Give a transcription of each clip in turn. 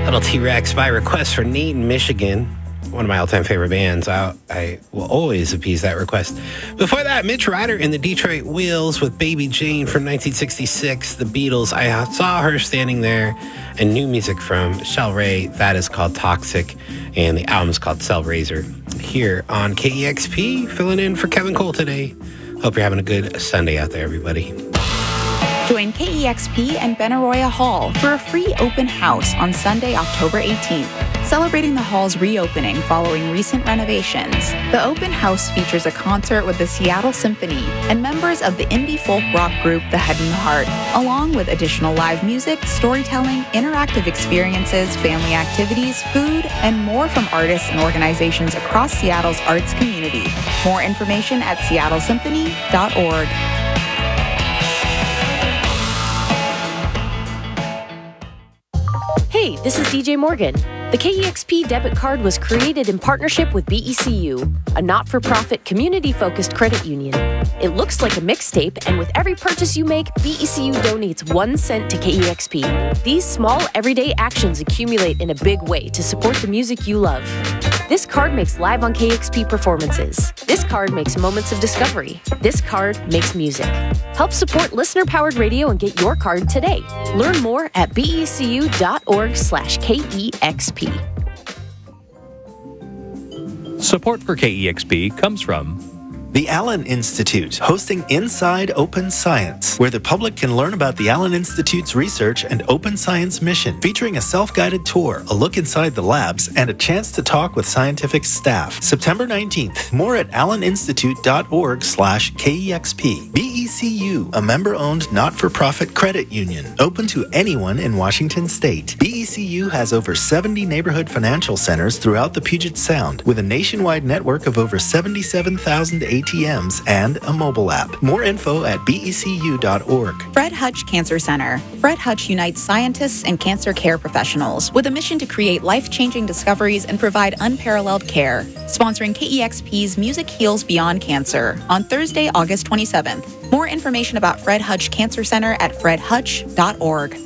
Little T-Rex by request for Nate in Michigan. One of my all-time favorite bands. I will always appease that request. Before that, Mitch Ryder and the Detroit Wheels with Baby Jane from 1966. The Beatles, I saw her standing there. And new music from Shell Ray. That is called Toxic. And the album is called Cell Razor. Here on KEXP, filling in for Kevin Cole today. Hope you're having a good Sunday out there, everybody. Join KEXP and Benaroya Hall for a free open house on Sunday, October 18th, celebrating the hall's reopening following recent renovations. The open house features a concert with the Seattle Symphony and members of the indie folk rock group The Head and the Heart, along with additional live music, storytelling, interactive experiences, family activities, food, and more from artists and organizations across Seattle's arts community. More information at seattlesymphony.org. Hey, this is DJ Morgan. The KEXP debit card was created in partnership with BECU, a not-for-profit, community-focused credit union. It looks like a mixtape, and with every purchase you make, BECU donates 1 cent to KEXP. These small, everyday actions accumulate in a big way to support the music you love. This card makes Live on KEXP performances. This card makes Moments of Discovery. This card makes music. Help support listener-powered radio and get your card today. Learn more at becu.org/KEXP. Support for KEXP comes from the Allen Institute, hosting Inside Open Science, where the public can learn about the Allen Institute's research and open science mission, featuring a self-guided tour, a look inside the labs, and a chance to talk with scientific staff. September 19th. More at alleninstitute.org/KEXP. BECU, a member-owned not-for-profit credit union, open to anyone in Washington State. BECU has over 70 neighborhood financial centers throughout the Puget Sound, with a nationwide network of over 77,000 ATMs and a mobile app. More info at becu.org. Fred Hutch Cancer Center. Fred Hutch unites scientists and cancer care professionals with a mission to create life-changing discoveries and provide unparalleled care. Sponsoring KEXP's Music Heals Beyond Cancer on Thursday, August 27th. More information about Fred Hutch Cancer Center at fredhutch.org.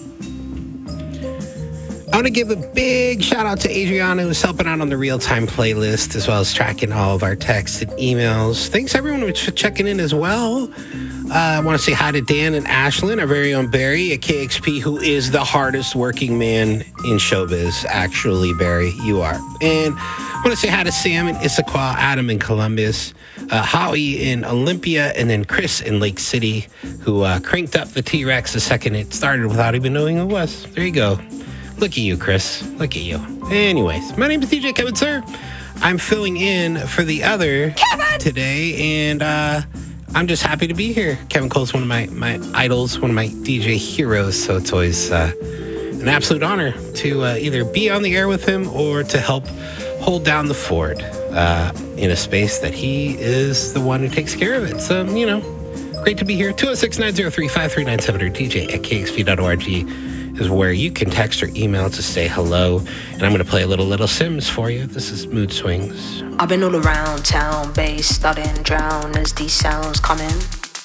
I want to give a big shout out to Adriana, who's helping out on the real-time playlist, as well as tracking all of our texts and emails. Thanks, everyone, for checking in as well. I want to say hi to Dan and Ashlyn, our very own Barry at KXP, who is the hardest working man in showbiz. Actually, Barry, you are. And I want to say hi to Sam in Issaquah, Adam in Columbus, Howie in Olympia, and then Chris in Lake City, who cranked up the T-Rex the second it started without even knowing who it was. There you go. Look at you, Chris. Look at you. Anyways, my name is DJ Kevin Sir. I'm filling in for the other Kevin today, and I'm just happy to be here. Kevin Cole's one of my idols, one of my DJ heroes, so it's always an absolute honor to either be on the air with him or to help hold down the fort in a space that he is the one who takes care of it. So, great to be here. 206-903-5397 or dj@kxp.org. is where you can text or email to say hello. And I'm going to play a Little Sims for you. This is Mood Swings. I've been all around town, bass studying, drown as these sounds come in.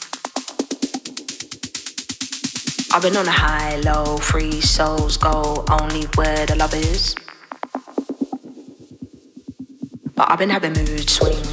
I've been on a high, low, free souls go only where the love is. But I've been having mood swings